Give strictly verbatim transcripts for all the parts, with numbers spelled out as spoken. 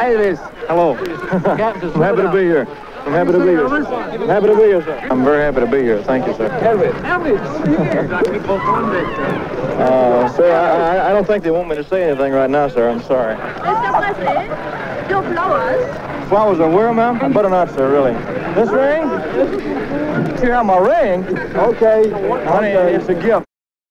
Elvis. Hello. I'm happy to be here. I'm happy to be here. I'm happy to be here, sir. I'm very happy to be here. Thank you, sir. Elvis. Elvis. Uh, sir, I, I, I don't think they want me to say anything right now, sir. I'm sorry. Mister President, your flowers. Flowers are where, ma'am? I better not, sir, really. This ring? You have my ring? Okay. Honey, it's a gift.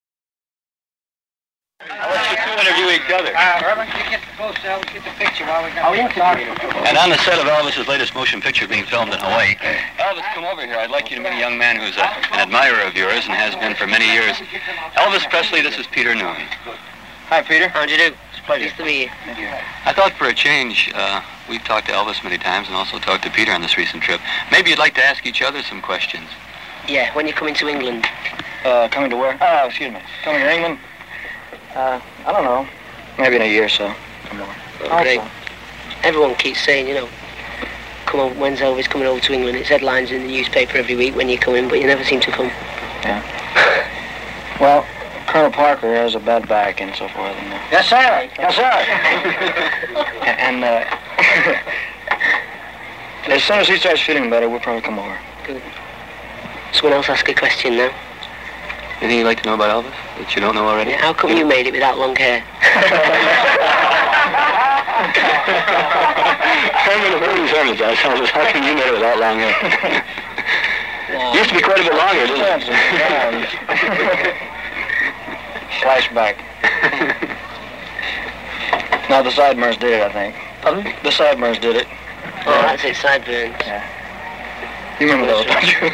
I'll let you two interview each other. Uh, Irvin, you get the close out, get the picture while we got to talk. And on the set of Elvis's latest motion picture being filmed in Hawaii, Elvis, come over here. I'd like you to meet a young man who's a, an admirer of yours and has been for many years. Elvis Presley, this is Peter Noone. Hi, Peter. How'd you do? It's a pleasure. Nice to meet you. Thank you. I thought for a change, uh, we've talked to Elvis many times and also talked to Peter on this recent trip. Maybe you'd like to ask each other some questions. Yeah, when you're coming to England. Uh, coming to where? Oh, excuse me. Coming to England? Uh, I don't know. Maybe in a year or so. Come on. Oh, great. Everyone keeps saying, you know, come on, when's Elvis coming over to England? It's headlines in the newspaper every week when you come in, but you never seem to come. Yeah. Well, Colonel Parker has a bad back and so forth. And, uh, yes, sir. Yes, sir. and, uh, as soon as he starts feeling better, we'll probably come over. Good. Someone else ask a question now. Anything you'd like to know about Elvis that you don't know already? Yeah, how come you made it without long hair? I'm in a very concerned with that, Elvis. How come you made it without long hair? No. Used to be quite a bit longer, didn't it? Flashback. No, the Sideburns did it, I think. Pardon? The Sideburns did it. Oh, that's it, sideburns. Yeah. You remember those, don't you?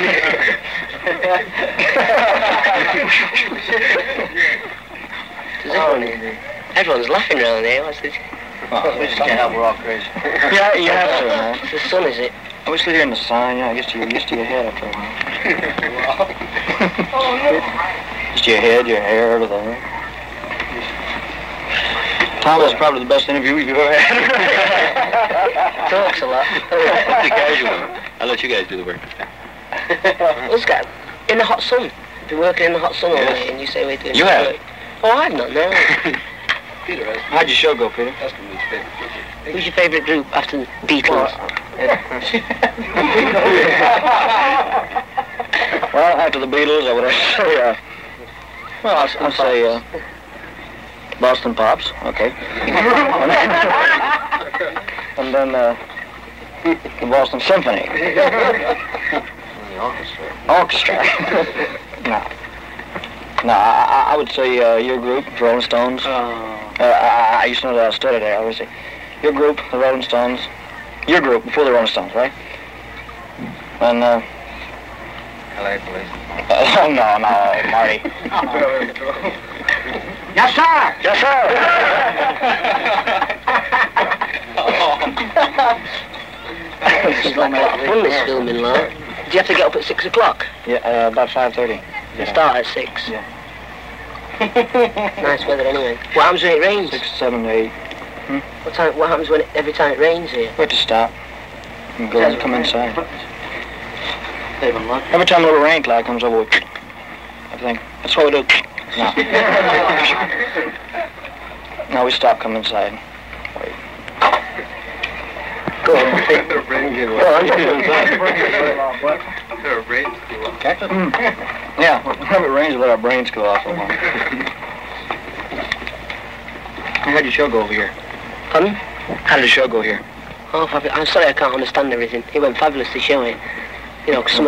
Does everyone, everyone's laughing around here. What's this? Oh, we just can't help, we're all crazy. Yeah, you have to, man. It's the sun, is it? I was sitting here in the sun, you know, I guess you're used to your head after a while. Just your head, your hair, everything. Tom was probably the best interview you've ever had. Talks a lot. Let the guys do it. I'll let you guys do the work. Let's go. In the hot sun. Been working in the hot sun all Yes. day, and you say we're doing You some have. work. Oh, I've not, no. Peter, How'd your show go, Peter? Who's your favourite group after the Beatles? Well, after the Beatles, I would have to say, uh, well, I'll, I'll say, uh, Boston Pops, okay. And then, uh, the Boston Symphony. the orchestra. Orchestra. No. No, I, I would say, uh, your group, the Rolling Stones. Oh. Uh, I, I used to know that I studied there, obviously. Your group, the Rolling Stones. Your group, before the Rolling Stones, right? And, uh... L A Police. Uh, no, no, Marty. Yes, sir! Yes, sir! This is like a lot of fun, this filming, lot. Do you have to get up at six o'clock? Yeah, uh, about five thirty. You start at six? Yeah. Nice weather anyway. What happens when it rains? Six, seven, eight. Hmm? What time? What happens when it, every time it rains here? We have to stop and go and come inside. Every time a little rain cloud comes over, we everything. That's what we do. No. No, we stop, come inside. Wait. Go on. They're brain giveaway. Go on. They're a brain school. Cactus? Mm. Yeah, whenever it rains, we let our brains go off. How'd your show go over here? Pardon? How did the show go here? Oh, I'm sorry I can't understand everything. It went fabulous, the show, eh? You know, 'cause some